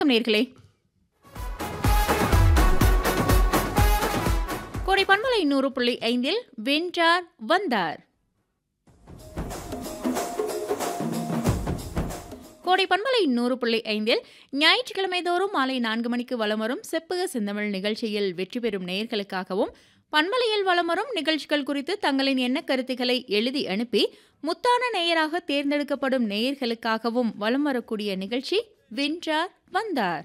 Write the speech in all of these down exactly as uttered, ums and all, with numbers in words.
நேர்களே, கோடை பண்பலை நூறு புள்ளி ஐந்தில் வென்றார் வந்தார். கோடை பண்பலை நூறு புள்ளி ஐந்தில் ஞாயிற்றுக்கிழமை தோறும் மாலை நான்கு மணிக்கு வலம் வரும் செப்புக செந்தமிழ் நிகழ்ச்சியில் வெற்றி பெறும் நேயர்களுக்காகவும், பண்பலையில் வலம் வரும் நிகழ்ச்சிகள் குறித்து தங்களின் எண்ண கருத்துக்களை எழுதி அனுப்பி முத்தான நேயராக தேர்ந்தெடுக்கப்படும் நேயர்களுக்காகவும் வலம் வரக்கூடிய நிகழ்ச்சி வென்றார் வந்தார்.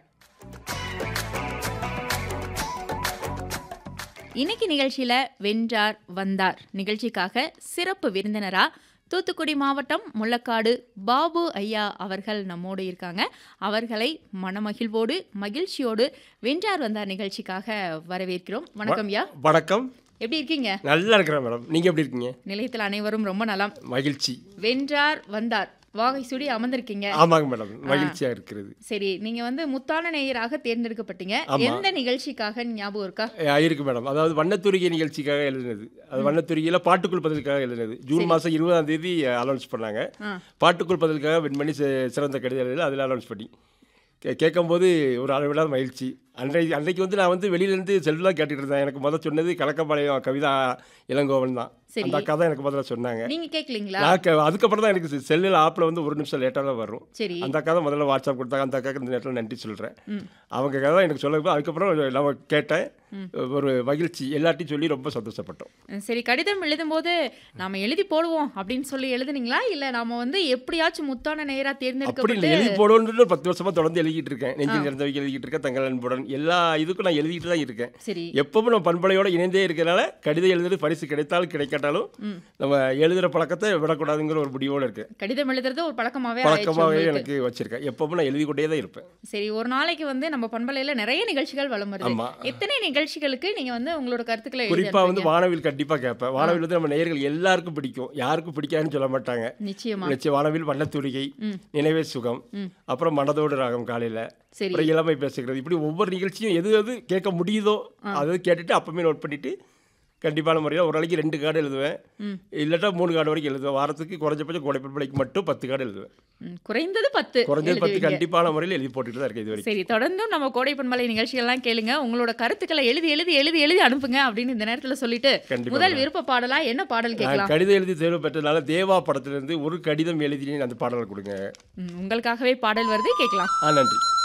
இன்னைக்கு நிகழ்ச்சியில வென்றார் வந்தார் நிகழ்ச்சிக்காக சிறப்பு விருந்தினரா தூத்துக்குடி மாவட்டம் முள்ளக்காடு பாபு ஐயா அவர்கள் நம்மோடு இருக்காங்க. அவர்களை மனமகிழ்வோடு மகிழ்ச்சியோடு வென்றார் வந்தார் நிகழ்ச்சிக்காக வரவேற்கிறோம். வணக்கம் ஐயா. வணக்கம். எப்படி இருக்கீங்க? நல்லா இருக்கிறேன் மேடம். நீங்க எப்படி இருக்கீங்க? நிலையத்தில் அனைவரும் ரொம்ப நலம். மகிழ்ச்சி. வென்றார் வந்தார் வாகை சுடி அமர்ந்திருக்கீங்க. ஆமாங்க மேடம், மகிழ்ச்சியா இருக்கிறது. சரி, நீங்க வந்து முத்தான நேயராக தேர்ந்தெடுக்கப்பட்டீங்க. எந்த நிகழ்ச்சிக்காக ஞாபகம் இருக்கா? இருக்கு மேடம். அதாவது வண்ணத்தூரிகை நிகழ்ச்சிக்காக எழுதினது. அது வண்ணத்தூரிகையில பாட்டுக்குள் பதிலுக்காக எழுதினது. ஜூன் மாசம் இருபதாம் தேதி அனௌன்ஸ் பண்ணாங்க. பாட்டுக்குள் பதிலுக்காக வெண்மணி சிறந்த கடிதம் அதில் அனௌன்ஸ் பண்ணி கேட்கும் போது ஒரு அளவில்லாத மகிழ்ச்சி. அன்றைக்கு அன்றைக்கு வந்து நான் வந்து வெளியிலேருந்து செல்லுலாம் கேட்டுட்டு இருந்தேன். எனக்கு முதல்ல சொன்னது கலக்கம்பாளையம் கவிதா இளங்கோவன் தான். அந்த அக்கா தான் எனக்கு முதல்ல சொன்னாங்க. நீங்க கேட்கலீங்களா? நான் அதுக்கப்புறம் தான் எனக்கு செல்லில் ஆப்பில் வந்து ஒரு நிமிஷம் லேட்டாக தான் வரும். சரி, அந்த அக்கா தான் முதல்ல வாட்ஸ்அப் கொடுத்தாங்க. அந்த அக்காவுக்கு இந்த நேரத்தில் நன்றி சொல்கிறேன். அவங்க தான் எனக்கு சொல்ல. அதுக்கப்புறம் நம்ம கேட்டேன். ஒரு மகிழ்ச்சி. எல்லாத்தையும் சொல்லி ரொம்ப சந்தோஷப்பட்டோம். சரி, கடிதம் எழுதும் போது நாம எழுதி போடுவோம் அப்படின்னு சொல்லி எழுதுனீங்களா, இல்ல நாம வந்து எப்படியாச்சும் முத்தான நேரா தேர்ந்தெடுக்கப்பட்டு எழுதி போடுவோம்னு பத்து வருஷமா தொடர்ந்து எழுதிட்டு இருக்கேன். நெஞ்சில் நிறைந்தவைக்கு எழுதிட்டு இருக்கேன். தங்கள் அன்புடன் எல்லா இதுக்கும் நான் எழுதிட்டு தான் இருக்கேன். சரி, எப்பவும் நம்ம பண்பலையோட இணைந்தே இருக்கிறனால கடிதம் எழுதுறது பரிசு கிடைத்தாலும் கிடைக்காட்டாலும் நம்ம எழுதுற பழக்கத்தை விடக்கூடாதுங்கிற ஒரு முடிவோடு இருக்கு. கடிதம் எழுதுறது ஒரு பழக்கமாவே பழக்கமாவே எனக்கு வச்சிருக்கேன். எப்பவும் நான் எழுதி கொண்டே தான் இருப்பேன். சரி, ஒரு நாளைக்கு வந்து நம்ம பண்பலையில நிறைய நிகழ்ச்சிகள் வலம் வருது. எத்தனை நிகழ்ச்சிகளுக்கு நீங்க வந்து உங்களோட கருத்துக்களை குறிப்பா வந்து வானவில் கண்டிப்பா கேட்பேன். வானவில் வந்து நம்ம நேயர்கள் எல்லாருக்கும் பிடிக்கும். யாருக்கும் பிடிக்காதுன்னு சொல்ல மாட்டாங்க. நிச்சயமா. நிச்சயம். வானவில் வண்ணத்தூரிகை, நினைவே சுகம், அப்புறம் மனதோடு ராகம் காலையில, அப்புறம் இளமை பேசுகிறது, இப்படி ஒவ்வொரு நிகழ்ச்சியும் எது எது கேட்க முடியுதோ அதை கேட்டுட்டு அப்பவுமே நோட் பண்ணிட்டு கண்டிப்பான முறையில் ஒரு நாளைக்கு ரெண்டு கார்டு எழுதுவேன். இல்லாட்டா மூணு கார்டு வரைக்கும் எழுதுவேன். வாரத்துக்கு குறைஞ்சபட்சம் கோடை பண்பலைக்கு மட்டும் பத்து கார்டு எழுதுவேன். குறைந்தது பத்து குறைஞ்சது பத்து கண்டிப்பான முறையில் எழுதி போட்டுட்டு தான் இருக்கு இது வரைக்கும். சரி, தொடர்ந்தும் நம்ம கோடை பண்பலை நிகழ்ச்சிகள்லாம் கேளுங்க. உங்களோட கருத்துக்களை எழுதி எழுதி எழுதி எழுதி அனுப்புங்க அப்படின்னு இந்த நேரத்தில் சொல்லிட்டு முதல் விருப்ப பாடலா என்ன பாடல் கேட்கலாம்? கடிதம் எழுதி தேர்வு பெற்றதுனால தேவா படத்திலிருந்து ஒரு கடிதம் எழுதினேன் அந்த பாடலை கொடுங்க. உங்களுக்காகவே பாடல் வருது, கேட்கலாம். ஆ, நன்றி.